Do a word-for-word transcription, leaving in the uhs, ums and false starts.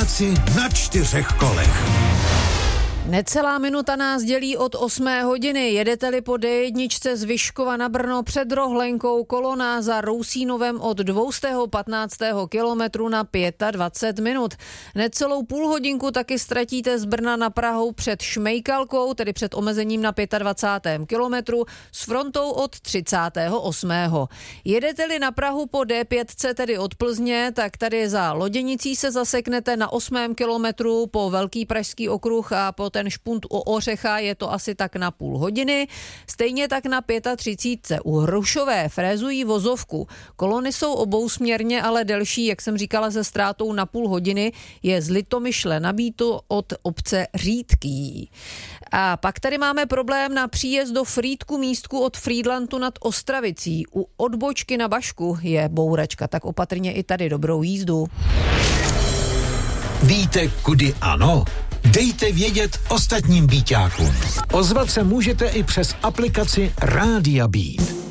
Pražáci na čtyřech kolech. Necelá minuta nás dělí od osmé hodiny. Jedete-li po D jedna z Vyškova na Brno před Rohlenkou, kolona za Rousínovem od dvě stě patnáct kilometrů na dvacet pět minut. Necelou půl hodinku taky ztratíte z Brna na Prahu před Šmejkalkou, tedy před omezením na dvacet pět kilometrů s frontou od třicátého osmého Jedete-li na Prahu po D pět, tedy od Plzně, tak tady za Loděnicí se zaseknete na osmém kilometru po Velký pražský okruh a po ten špunt u Ořecha je to asi tak na půl hodiny. Stejně tak na třicet pět u Hrušové frézují vozovku. Kolony jsou obousměrně, ale delší, jak jsem říkala, se ztrátou na půl hodiny, je z Litomyšle na Bítu od obce Řídký. A pak tady máme problém na příjezd do Frýdku místku od Frýdlantu nad Ostravicí. U odbočky na Bašku je bouračka, tak opatrně i tady dobrou jízdu. Víte, kudy ano? Dejte vědět ostatním Bíťákům. Ozvat se můžete i přes aplikaci Rádia Beat.